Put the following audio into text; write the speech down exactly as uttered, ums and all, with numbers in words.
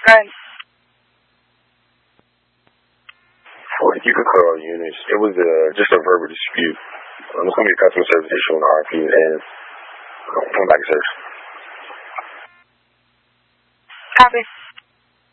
Alright. You could call units. It was uh, just a verbal dispute. Um, it's going to be a customer service issue on the R P, and I'll come back to service. Copy.